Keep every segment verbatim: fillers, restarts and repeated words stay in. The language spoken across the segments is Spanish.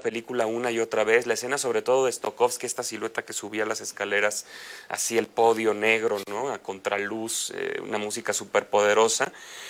película una y otra vez, la escena sobre todo de Stokowski, esta silueta que subía las escaleras, así el podio negro, ¿no? A contraluz, eh, una música súper poderosa.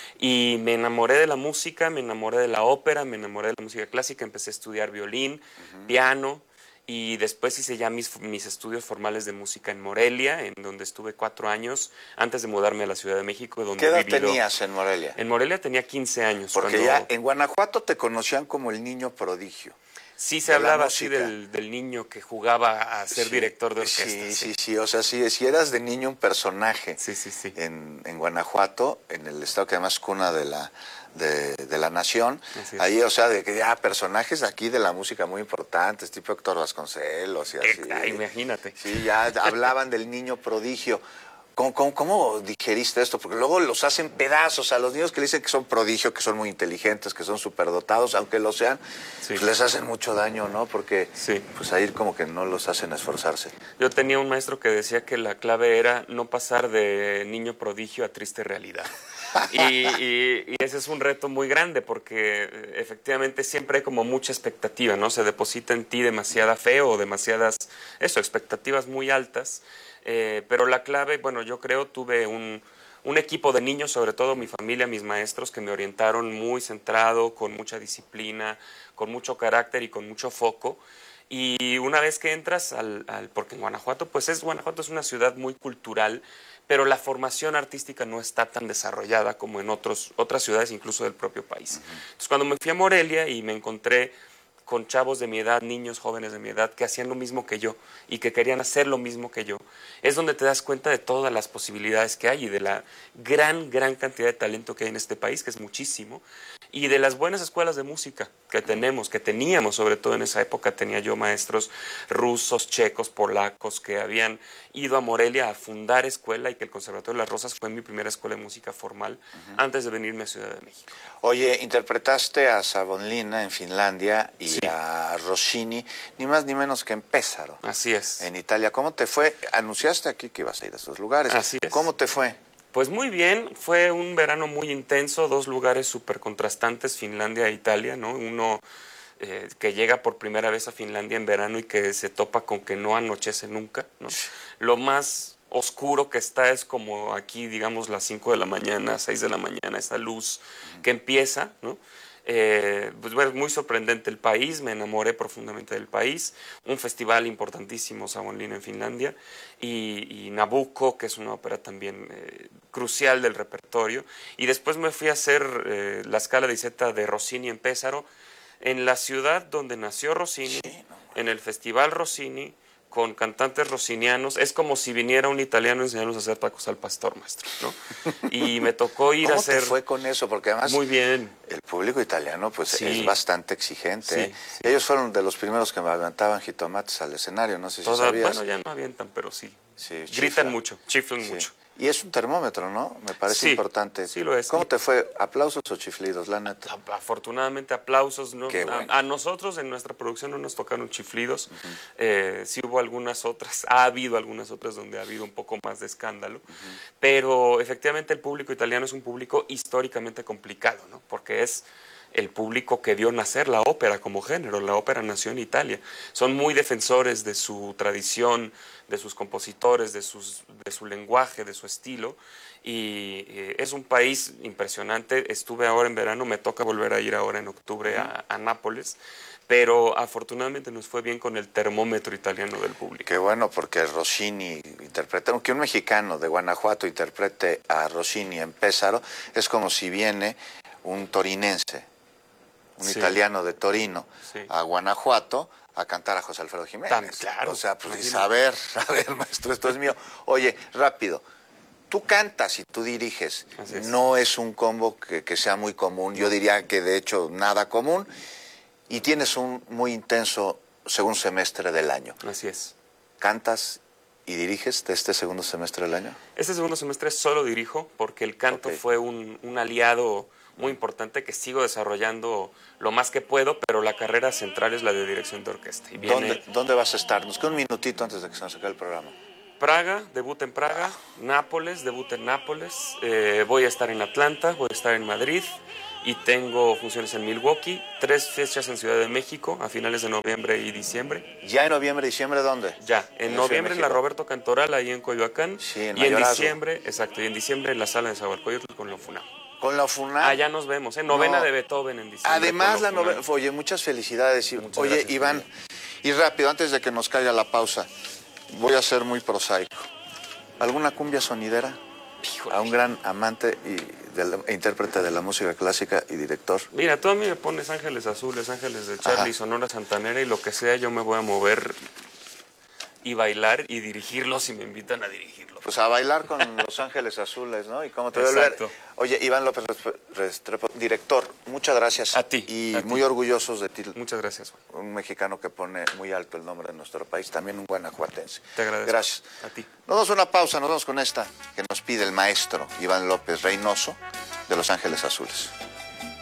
Y me enamoré de la música, me enamoré de la ópera, me enamoré de la música clásica, empecé a estudiar violín, uh-huh. piano, y después hice ya mis, mis estudios formales de música en Morelia, en donde estuve cuatro años antes de mudarme a la Ciudad de México. Donde ¿Qué edad he vivido... tenías en Morelia? En Morelia tenía quince años. Porque cuando... ya en Guanajuato te conocían como el niño prodigio. Sí, se hablaba así del, del niño que jugaba a ser sí, director de orquesta. Sí, sí, sí, sí, o sea, si, si eras de niño un personaje sí, sí, sí. En, en Guanajuato, en el estado que además es cuna de la, de, de la nación, ahí, o sea, de que ya personajes aquí de la música muy importantes, tipo Héctor Vasconcelos y así. Ah, imagínate. Sí, ya hablaban del niño prodigio. ¿Cómo, cómo, ¿Cómo digeriste esto? Porque luego los hacen pedazos a los niños que le dicen que son prodigio, que son muy inteligentes, que son superdotados, aunque lo sean, sí. pues les hacen mucho daño, ¿no? Porque sí. pues ahí como que no los hacen esforzarse. Yo tenía un maestro que decía que la clave era no pasar de niño prodigio a triste realidad. y, y, y ese es un reto muy grande porque efectivamente siempre hay como mucha expectativa, ¿no? Se deposita en ti demasiada fe o demasiadas, eso, expectativas muy altas. Eh, pero la clave, bueno, yo creo, tuve un, un equipo de niños, sobre todo mi familia, mis maestros, que me orientaron muy centrado, con mucha disciplina, con mucho carácter y con mucho foco. Y una vez que entras al, al porque en Guanajuato, pues es Guanajuato es una ciudad muy cultural, pero la formación artística no está tan desarrollada como en otros, otras ciudades, incluso del propio país. Uh-huh. Entonces, cuando me fui a Morelia y me encontré con chavos de mi edad, niños jóvenes de mi edad, que hacían lo mismo que yo y que querían hacer lo mismo que yo, es donde te das cuenta de todas las posibilidades que hay y de la gran, gran cantidad de talento que hay en este país, que es muchísimo, y de las buenas escuelas de música que tenemos, que teníamos, sobre todo en esa época tenía yo maestros rusos, checos, polacos, que habían ido a Morelia a fundar escuela y que el Conservatorio de las Rosas fue mi primera escuela de música formal uh-huh. antes de venirme a Ciudad de México. Oye, interpretaste a Savonlinna en Finlandia y sí. a Rossini, ni más ni menos que en Pesaro. Así es. En Italia. ¿Cómo te fue? Anunciaste aquí que ibas a ir a esos lugares. Así es. ¿Cómo te fue? Pues muy bien, fue un verano muy intenso, dos lugares súper contrastantes, Finlandia e Italia, ¿no? Uno eh, que llega por primera vez a Finlandia en verano y que se topa con que no anochece nunca, ¿no? Lo más oscuro que está es como aquí, digamos, las cinco de la mañana, seis de la mañana, esa luz que empieza, ¿no? Eh, pues bueno, muy sorprendente el país, me enamoré profundamente del país, un festival importantísimo, Savonlinna en Finlandia, y, y Nabucco, que es una ópera también eh, crucial del repertorio, y después me fui a hacer eh, la Scala di Zeta de Rossini en Pesaro, en la ciudad donde nació Rossini, sí, no, en el Festival Rossini, con cantantes rossinianos. Es como si viniera un italiano a enseñarnos a hacer tacos al pastor, maestro, ¿no? Y me tocó ir ¿Cómo a hacer... ¿Cómo te fue con eso? Porque además muy bien. El público italiano pues sí. es bastante exigente. Sí, ¿eh? sí. Ellos fueron de los primeros que me aventaban jitomates al escenario, no sé si Toda, sabías. Bueno, ya no avientan, pero sí. sí Gritan chiflan. mucho, chiflan sí. mucho. Y es un termómetro, ¿no? Me parece sí, importante. Sí lo es. ¿Cómo te fue? ¿Aplausos o chiflidos, la neta? Afortunadamente aplausos. ¿no? Qué bueno. a, a nosotros en nuestra producción no nos tocaron chiflidos. Uh-huh. eh, sí hubo algunas otras, ha habido algunas otras donde ha habido un poco más de escándalo. Uh-huh. Pero efectivamente el público italiano es un público históricamente complicado, ¿no? Porque es el público que vio nacer la ópera como género. La ópera nació en Italia. Son muy defensores de su tradición, de sus compositores, de, sus, de su lenguaje, de su estilo, y eh, es un país impresionante. Estuve ahora en verano, me toca volver a ir ahora en octubre a, a Nápoles, pero afortunadamente nos fue bien con el termómetro italiano del público. Qué bueno, porque Rossini interpreta, que un mexicano de Guanajuato interprete a Rossini en Pesaro, es como si viene un torinense, un sí. italiano de Torino, sí. a Guanajuato, a cantar a José Alfredo Jiménez. Tan claro. O sea, pues a ver, a ver, maestro, esto es mío. Oye, rápido, tú cantas y tú diriges. Es. No es un combo que, que sea muy común, yo diría que de hecho nada común, y tienes un muy intenso segundo semestre del año. Así es. ¿Cantas y diriges de este segundo semestre del año? Este segundo semestre solo dirijo, porque el canto okay. fue un, un aliado muy importante que sigo desarrollando lo más que puedo, pero la carrera central es la de dirección de orquesta. Y viene... ¿Dónde, ¿Dónde vas a estar? Nos queda un minutito antes de que se nos acabe el programa. Praga, debut en Praga, Nápoles, debut en Nápoles, eh, voy a estar en Atlanta, voy a estar en Madrid, y tengo funciones en Milwaukee, tres fechas en Ciudad de México a finales de noviembre y diciembre. ¿Ya en noviembre, diciembre dónde? Ya, en, en noviembre en la Roberto Cantoral, ahí en Coyoacán. Sí, en y Mayorazgo. en diciembre, exacto, y en diciembre en la sala de Zahualcóyotl con la FUNAM. Con la FUNAM. Allá nos vemos, ¿eh? Novena no. de Beethoven en diciembre. Además, la novena. Oye, muchas felicidades. Muchas Oye, gracias, Iván, y rápido, antes de que nos caiga la pausa, voy a ser muy prosaico. ¿Alguna cumbia sonidera? Híjole. A un gran amante y de la, intérprete de la música clásica y director. Mira, tú a mí me pones Ángeles Azules, Ángeles de Charlie, Ajá. Sonora Santanera y lo que sea, yo me voy a mover y bailar y dirigirlos si me invitan a dirigirlos. Pues a bailar con Los Ángeles Azules, ¿no? Y cómo te voy a ver. Oye, Iván López Restrepo, director, muchas gracias. A ti. Y a muy ti. orgullosos de ti. Muchas gracias, Juan. Un mexicano que pone muy alto el nombre de nuestro país, también un guanajuatense. Te agradezco. Gracias. A ti. Nos damos una pausa, nos vamos con esta que nos pide el maestro Iván López Reynoso de Los Ángeles Azules.